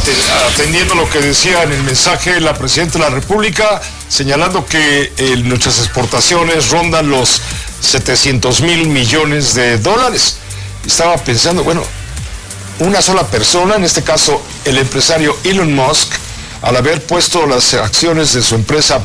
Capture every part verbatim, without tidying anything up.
atendiendo lo que decía en el mensaje la Presidenta de la República, señalando que eh, nuestras exportaciones rondan los setecientos mil millones de dólares. Estaba pensando, bueno, una sola persona, en este caso el empresario Elon Musk, al haber puesto las acciones de su empresa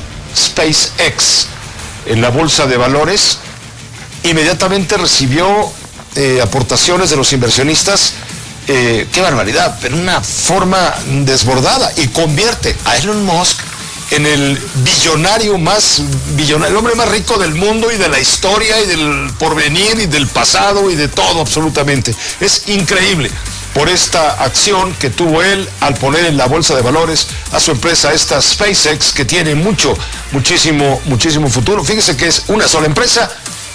SpaceX en la bolsa de valores, inmediatamente recibió eh, aportaciones de los inversionistas. Eh, qué barbaridad, pero una forma desbordada, y convierte a Elon Musk en el billonario más billonario, el hombre más rico del mundo y de la historia y del porvenir y del pasado y de todo absolutamente. Es increíble por esta acción que tuvo él al poner en la bolsa de valores a su empresa, esta SpaceX, que tiene mucho, muchísimo, muchísimo futuro. Fíjese que es una sola empresa,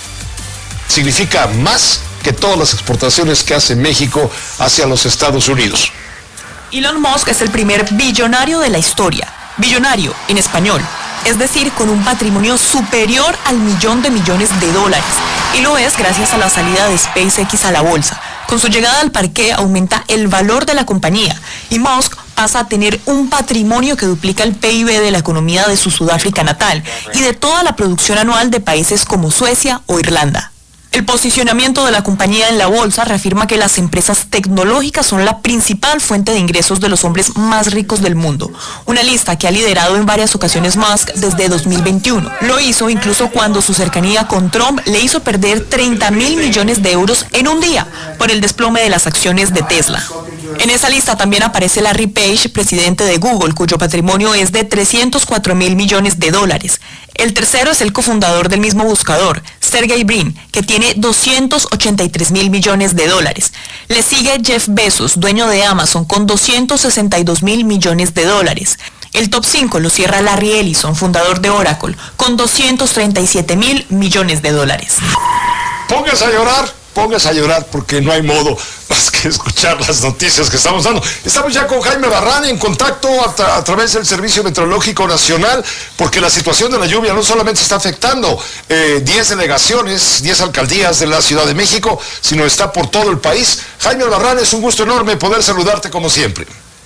significa más que todas las exportaciones que hace México hacia los Estados Unidos. Elon Musk es el primer billonario de la historia. Billonario en español, es decir, con un patrimonio superior al millón de millones de dólares. Y lo es gracias a la salida de SpaceX a la bolsa. Con su llegada al parqué aumenta el valor de la compañía y Musk pasa a tener un patrimonio que duplica el P I B de la economía de su Sudáfrica natal y de toda la producción anual de países como Suecia o Irlanda. El posicionamiento de la compañía en la bolsa reafirma que las empresas tecnológicas son la principal fuente de ingresos de los hombres más ricos del mundo, una lista que ha liderado en varias ocasiones Musk desde dos mil veintiuno. Lo hizo incluso cuando su cercanía con Trump le hizo perder treinta mil millones de euros en un día por el desplome de las acciones de Tesla. En esa lista también aparece Larry Page, presidente de Google, cuyo patrimonio es de trescientos cuatro mil millones de dólares. El tercero es el cofundador del mismo buscador, Sergey Brin, que tiene doscientos ochenta y tres mil millones de dólares. Le sigue Jeff Bezos, dueño de Amazon, con doscientos sesenta y dos mil millones de dólares. El top cinco lo cierra Larry Ellison, fundador de Oracle, con doscientos treinta y siete mil millones de dólares. Póngase a llorar. Póngase a llorar porque no hay modo más que escuchar las noticias que estamos dando. Estamos ya con Jaime Barrán en contacto a, tra a través del Servicio Meteorológico Nacional, porque la situación de la lluvia no solamente está afectando eh, diez delegaciones, diez alcaldías de la Ciudad de México, sino está por todo el país. Jaime Barrán, es un gusto enorme poder saludarte como siempre.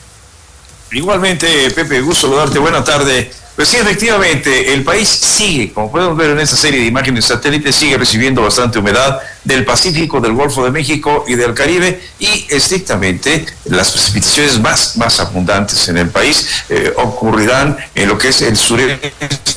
Igualmente, Pepe, gusto saludarte. Buena tarde. Pues sí, efectivamente, el país sigue, como podemos ver en esta serie de imágenes satélites, sigue recibiendo bastante humedad del Pacífico, del Golfo de México y del Caribe, y estrictamente las precipitaciones más, más abundantes en el país eh, ocurrirán en lo que es el sureste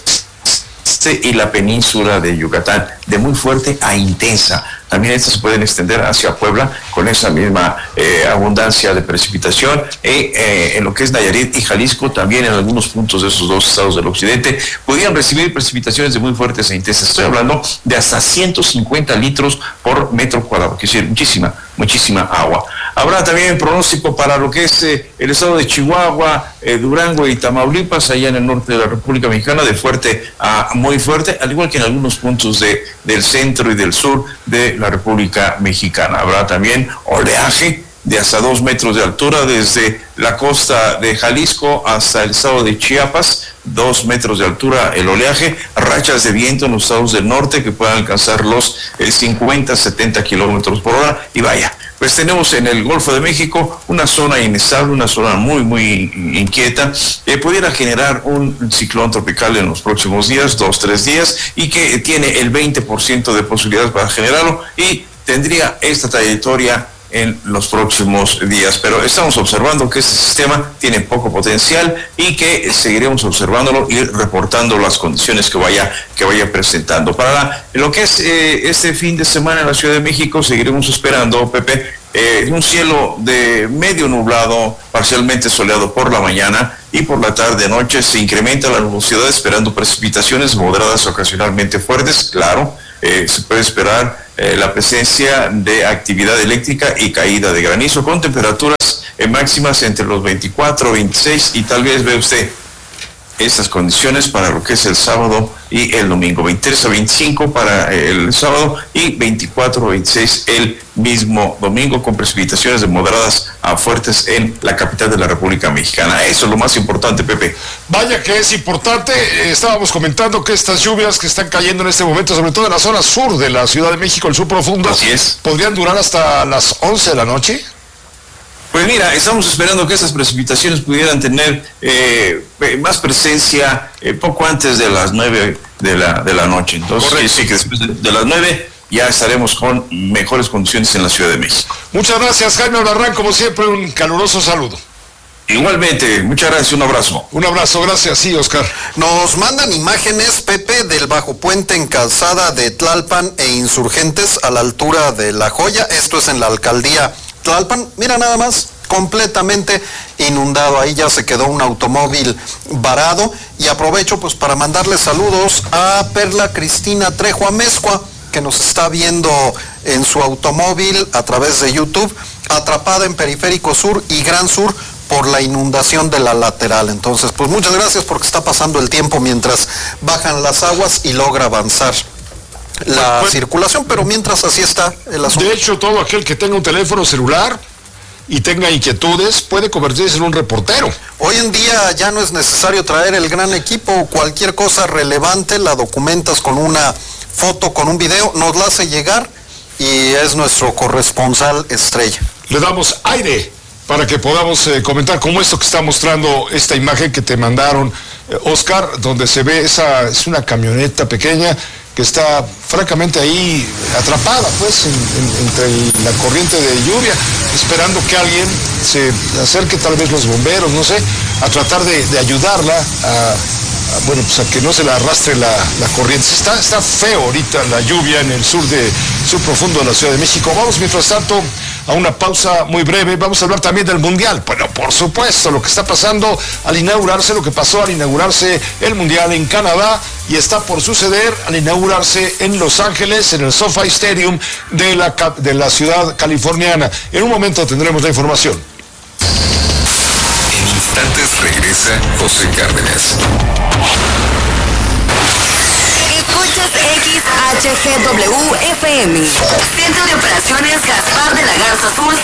y la península de Yucatán, de muy fuerte a intensa. También estas se pueden extender hacia Puebla con esa misma eh, abundancia de precipitación. Eh, eh, en lo que es Nayarit y Jalisco, también en algunos puntos de esos dos estados del occidente, podrían recibir precipitaciones de muy fuertes e intensas. Estoy hablando de hasta ciento cincuenta litros por metro cuadrado, que es decir, muchísima, muchísima agua. Habrá también pronóstico para lo que es eh, el estado de Chihuahua, eh, Durango y Tamaulipas, allá en el norte de la República Mexicana, de fuerte a muy fuerte, al igual que en algunos puntos de, del centro y del sur de la República Mexicana. Habrá también oleaje de hasta dos metros de altura desde la costa de Jalisco hasta el estado de Chiapas, dos metros de altura el oleaje, rachas de viento en los estados del norte que puedan alcanzar los eh, cincuenta, setenta kilómetros por hora, y vaya, pues tenemos en el Golfo de México una zona inestable, una zona muy, muy inquieta, que eh, pudiera generar un ciclón tropical en los próximos días, dos, tres días, y que tiene el veinte por ciento de posibilidades para generarlo, y tendría esta trayectoria en los próximos días, pero estamos observando que este sistema tiene poco potencial y que seguiremos observándolo y reportando las condiciones que vaya que vaya presentando. Para la, lo que es eh, este fin de semana en la Ciudad de México, seguiremos esperando, Pepe, eh, un cielo de medio nublado, parcialmente soleado por la mañana, y por la tarde-noche se incrementa la nubosidad, esperando precipitaciones moderadas ocasionalmente fuertes. Claro, eh, se puede esperar Eh, la presencia de actividad eléctrica y caída de granizo, con temperaturas eh, máximas entre los veinticuatro, veintiséis, y tal vez ve usted estas condiciones para lo que es el sábado y el domingo, veintitrés a veinticinco para el sábado y veinticuatro a veintiséis el mismo domingo, con precipitaciones de moderadas a fuertes en la capital de la República Mexicana. Eso es lo más importante, Pepe. Vaya que es importante. Estábamos comentando que estas lluvias que están cayendo en este momento, sobre todo en la zona sur de la Ciudad de México, el sur profundo, así es, podrían durar hasta las once de la noche. Pues mira, estamos esperando que esas precipitaciones pudieran tener eh, más presencia eh, poco antes de las nueve de la, de la noche. Entonces, Correcto. sí, que después de, de las nueve ya estaremos con mejores condiciones en la Ciudad de México. Muchas gracias, Jaime Albarrán, como siempre, un caluroso saludo. Igualmente, muchas gracias, un abrazo. Un abrazo, gracias, sí, Oscar. Nos mandan imágenes, Pepe, del bajo puente en Calzada de Tlalpan e Insurgentes a la altura de La Joya. Esto es en la alcaldía Tlalpan. Mira nada más, completamente inundado. Ahí ya se quedó un automóvil varado. Y aprovecho pues para mandarle saludos a Perla Cristina Trejo Amezcua, que nos está viendo en su automóvil a través de YouTube, atrapada en Periférico Sur y Gran Sur por la inundación de la lateral. Entonces, pues muchas gracias porque está pasando el tiempo mientras bajan las aguas y logra avanzar la pues, circulación, pero mientras así está el asunto. De hecho, todo aquel que tenga un teléfono celular y tenga inquietudes puede convertirse en un reportero. Hoy en día ya no es necesario traer el gran equipo, cualquier cosa relevante la documentas con una foto, con un video, nos la hace llegar y es nuestro corresponsal estrella. Le damos aire para que podamos eh, comentar como esto que está mostrando esta imagen que te mandaron, eh, Oscar, donde se ve esa, es una camioneta pequeña que está francamente ahí atrapada, pues, en, en, entre la corriente de lluvia, esperando que alguien se acerque, tal vez los bomberos, no sé, a tratar de, de ayudarla a, a, bueno, pues a que no se la arrastre la, la corriente. Está, está feo ahorita la lluvia en el sur de, sur profundo de la Ciudad de México. Vamos, mientras tanto, a una pausa muy breve. Vamos a hablar también del Mundial. Bueno, por supuesto, lo que está pasando al inaugurarse, lo que pasó al inaugurarse el Mundial en Canadá y está por suceder al inaugurarse en Los Ángeles, en el SoFi Stadium de la, de la ciudad californiana. En un momento tendremos la información. En instantes regresa José Cárdenas. Escuchas X H G W F M. Centro de Operaciones Gaspar de la Garza Azul,